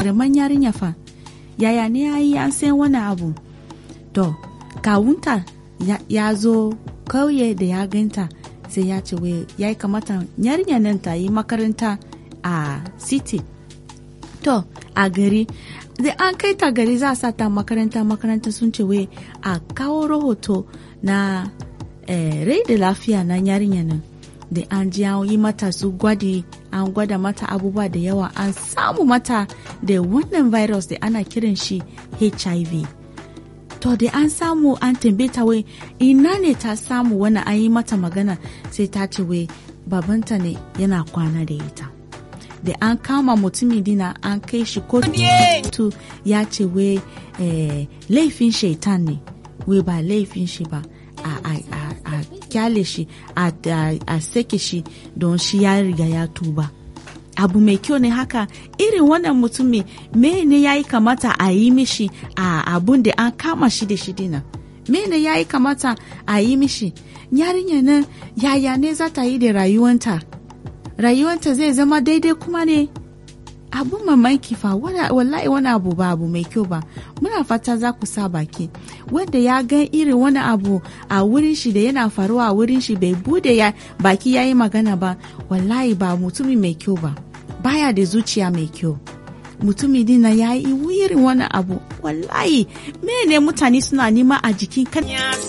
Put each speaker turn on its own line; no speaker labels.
karaman yarinya fa yaya ne yayi an san wani abu. To kawunta ya zo kauye da ya ganta sai ya ce wai yayi kamata yarinya nan ta yi makaranta a city. To a gari da an kai ta gari za a sa ta makaranta sun ce wai a kawo rahoto na rai da lafiya na yarinya nan. Da an ji an yi mata su gwadi, an gwada mata abubuwa da yawa, an samu mata da wannan virus da ana kiran shi HIV. To da an samu an tambaye ta wai ina ne ta samu wannan an yi mata magana sai ta ce wai babanta ne yana kwana da ita. Da an kama mutumin dina an kai shi kotu ya ce wai laifin shaitan ne, wai ba laifin shi ba. A kyale shi a sake shi don shi ya riga ya tuba. Abu mai kyau ne haka. Irin wannan mutumi mene ya yi kamata a yi mishi a abun da an kama shi da shi dina? Mene ya yi kamata a yi mishi? Yarinya nan yaya ne za ta yi da rayuwanta? Rayuwanta zai zama daidai kuma ne? Abun mamaki fa, wallahi wani abu ba abu mai kyau ba. Muna fata za ku sa baki. Wanda ya gan irin wani abu a wurin shi da yana faruwa a wurin shi bai bude baki ya yi magana ba, wallahi ba mutumi mai kyau ba. Baya da zuciya mai kyau. Mutumi dina ya yi irin wani abu, wallahi mene mutane suna nima a jikin kan